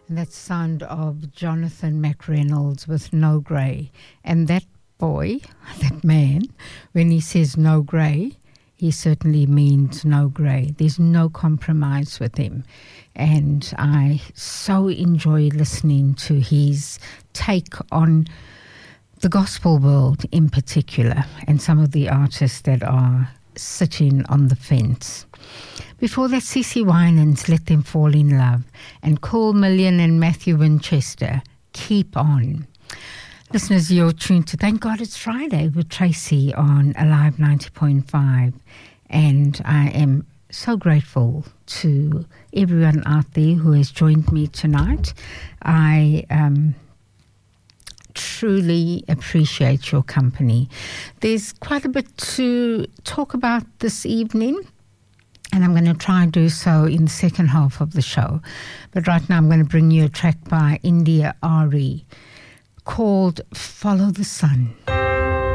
And that's the sound of Jonathan McReynolds with No Grey. And that boy, that man, when he says no grey, he certainly means no grey. There's no compromise with him. And I so enjoy listening to his take on the gospel world in particular and some of the artists that are sitting on the fence. Before that, CeCe Winans, Let Them Fall in Love, and Cool Million and Matthew Winchester, Keep On. Listeners, you're tuned to Thank God It's Friday with Tracy on Alive 90.5, and I am so grateful to everyone out there who has joined me tonight. I truly appreciate your company. There's quite a bit to talk about this evening, and I'm going to try and do so in the second half of the show. But right now I'm going to bring you a track by India Ari called Follow the Sun.